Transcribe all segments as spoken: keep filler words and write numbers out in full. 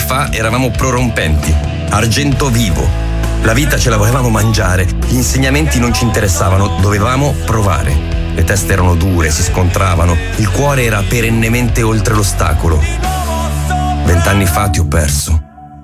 fa eravamo prorompenti, argento vivo. La vita ce la volevamo mangiare, gli insegnamenti non ci interessavano, dovevamo provare. Le teste erano dure, si scontravano, il cuore era perennemente oltre l'ostacolo. Vent'anni fa ti ho perso.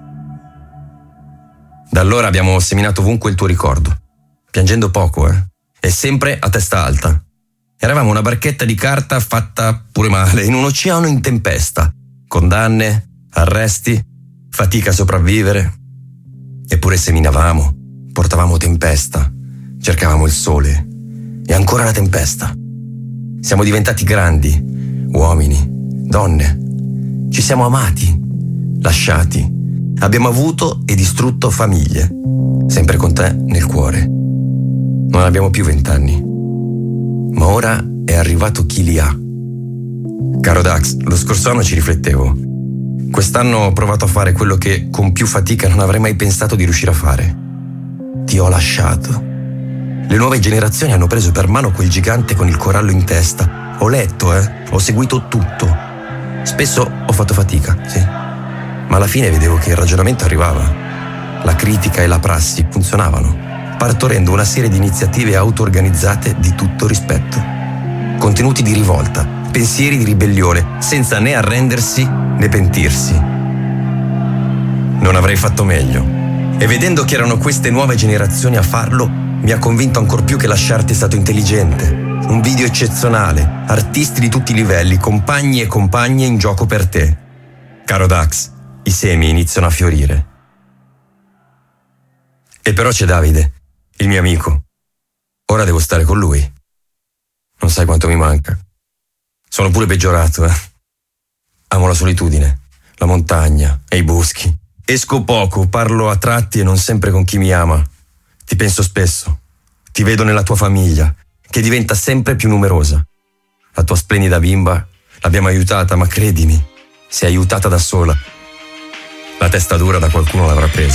Da allora abbiamo seminato ovunque il tuo ricordo, piangendo poco, eh? E sempre a testa alta. Eravamo una barchetta di carta fatta pure male, in un oceano in tempesta. Condanne, arresti, fatica a sopravvivere. Eppure seminavamo, portavamo tempesta, cercavamo il sole. E ancora la tempesta. Siamo diventati grandi, uomini, donne. Ci siamo amati, lasciati. Abbiamo avuto e distrutto famiglie. Sempre con te nel cuore. Non abbiamo più vent'anni. Ma ora è arrivato chi li ha. Caro Dax, lo scorso anno ci riflettevo. Quest'anno ho provato a fare quello che con più fatica non avrei mai pensato di riuscire a fare. Ti ho lasciato. Le nuove generazioni hanno preso per mano quel gigante con il corallo in testa. Ho letto, eh? Ho seguito tutto. Spesso ho fatto fatica, sì. Ma alla fine vedevo che il ragionamento arrivava. La critica e la prassi funzionavano, partorendo una serie di iniziative auto-organizzate di tutto rispetto. Contenuti di rivolta, pensieri di ribellione, senza né arrendersi né pentirsi. Non avrei fatto meglio. E vedendo che erano queste nuove generazioni a farlo, mi ha convinto ancor più che lasciarti è stato intelligente. Un video eccezionale, artisti di tutti i livelli, compagni e compagne in gioco per te. Caro Dax, i semi iniziano a fiorire. E però c'è Davide, il mio amico. Ora devo stare con lui. Non sai quanto mi manca. Sono pure peggiorato, eh. Amo la solitudine, la montagna e i boschi. Esco poco, parlo a tratti e non sempre con chi mi ama. Ti penso spesso. Ti vedo nella tua famiglia, che diventa sempre più numerosa. La tua splendida bimba l'abbiamo aiutata, ma credimi, si è aiutata da sola. La testa dura da qualcuno l'avrà presa.